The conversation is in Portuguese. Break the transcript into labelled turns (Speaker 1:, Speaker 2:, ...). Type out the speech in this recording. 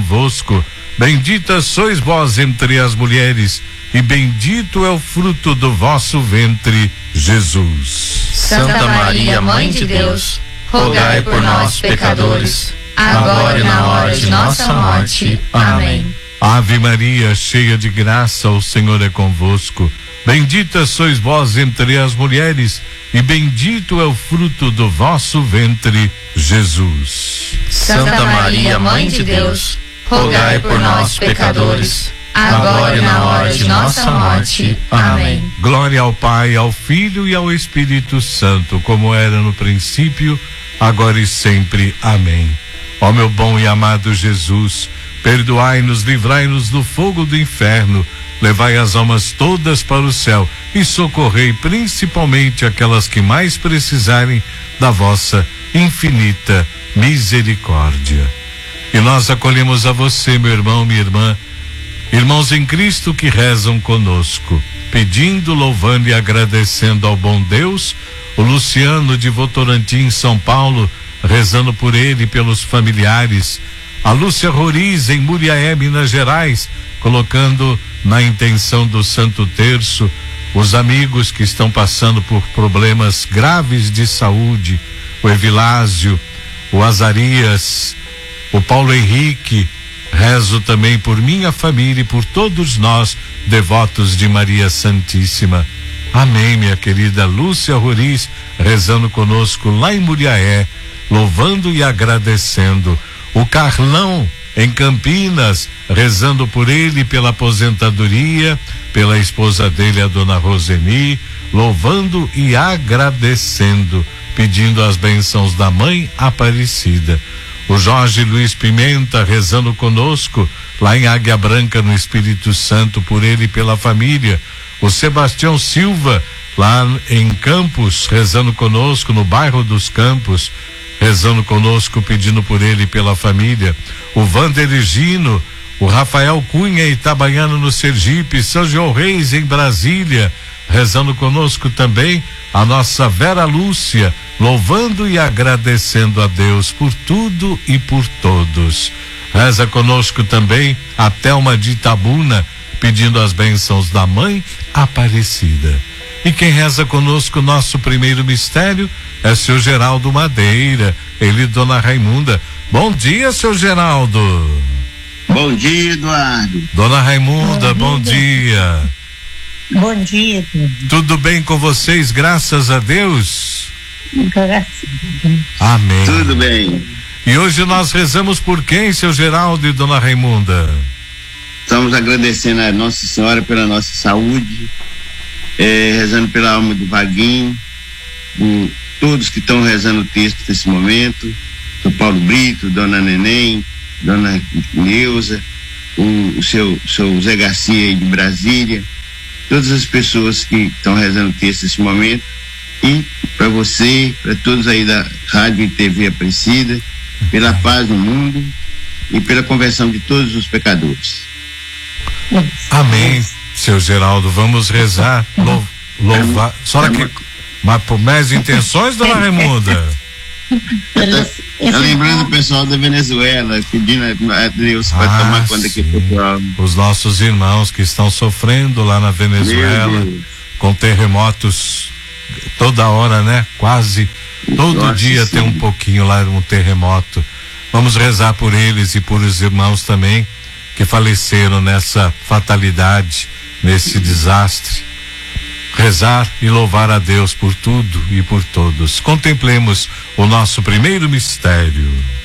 Speaker 1: convosco. Bendita sois vós entre as mulheres, e bendito é o fruto do vosso ventre, Jesus.
Speaker 2: Santa Maria, Mãe de Deus, rogai por nós, pecadores, agora e na hora de nossa morte. Amém.
Speaker 1: Ave Maria, cheia de graça, o Senhor é convosco. Bendita sois vós entre as mulheres, e bendito é o fruto do vosso ventre, Jesus.
Speaker 2: Santa Maria, Mãe de Deus, rogai por nós, pecadores, agora e na hora de nossa morte. Amém.
Speaker 1: Glória ao Pai, ao Filho e ao Espírito Santo, como era no princípio, agora e sempre. Amém. Ó meu bom e amado Jesus, perdoai-nos, livrai-nos do fogo do inferno, levai as almas todas para o céu e socorrei principalmente aquelas que mais precisarem da vossa infinita misericórdia. E nós acolhemos a você, meu irmão, minha irmã, irmãos em Cristo que rezam conosco, pedindo, louvando e agradecendo ao bom Deus. O Luciano de Votorantim, São Paulo, rezando por ele e pelos familiares. A Lúcia Roriz em Muriaé, Minas Gerais, colocando na intenção do Santo Terço os amigos que estão passando por problemas graves de saúde, o Evilásio, o Azarias, o Paulo Henrique. Rezo também por minha família e por todos nós, devotos de Maria Santíssima. Amém, minha querida Lúcia Roriz, rezando conosco lá em Muriaé, louvando e agradecendo. O Carlão em Campinas, rezando por ele, pela aposentadoria, pela esposa dele, a dona Roseni, louvando e agradecendo, pedindo as bênçãos da Mãe Aparecida. O Jorge Luiz Pimenta rezando conosco lá em Águia Branca, no Espírito Santo, por ele e pela família. O Sebastião Silva lá em Campos, rezando conosco no bairro dos Campos, rezando conosco, pedindo por ele e pela família. O Vander Gino, o Rafael Cunha em Itabaiana, no Sergipe, São João Reis em Brasília, rezando conosco também a nossa Vera Lúcia, louvando e agradecendo a Deus por tudo e por todos. Reza conosco também a Thelma de Itabuna, pedindo as bênçãos da Mãe Aparecida. E quem reza conosco nosso primeiro mistério é seu Geraldo Madeira, ele e dona Raimunda. Bom dia, seu Geraldo.
Speaker 3: Bom dia, Eduardo.
Speaker 1: Dona Raimunda, bom dia.
Speaker 4: Bom dia, Pedro.
Speaker 1: Tudo bem com vocês, graças a Deus?
Speaker 4: Graças a Deus.
Speaker 1: Amém.
Speaker 3: Tudo bem.
Speaker 1: E hoje nós rezamos por quem, seu Geraldo e dona Raimunda?
Speaker 3: Estamos agradecendo a Nossa Senhora pela nossa saúde, rezando pela alma do Vaguinho, por todos que estão rezando o texto nesse momento, do Paulo Brito, dona Neném, dona Neuza, o seu Zé Garcia aí de Brasília, todas as pessoas que estão rezando o texto nesse momento, e para você, para todos aí da Rádio e TV Aparecida, pela paz no mundo e pela conversão de todos os pecadores.
Speaker 1: Amém, seu Geraldo. Vamos rezar, louvar. Só que, mas por mais intenções, dona Raimunda?
Speaker 3: Tá lembrando o pessoal da Venezuela, pedindo a Deus para tomar conta aqui do pessoal.
Speaker 1: Os nossos irmãos que estão sofrendo lá na Venezuela, com terremotos toda hora, né? Quase todo
Speaker 3: Nossa,
Speaker 1: dia
Speaker 3: sim.
Speaker 1: tem um pouquinho lá, um terremoto. Vamos rezar por eles e por os irmãos também que faleceram nessa fatalidade, nesse desastre. Rezar e louvar a Deus por tudo e por todos. Contemplemos o nosso primeiro mistério.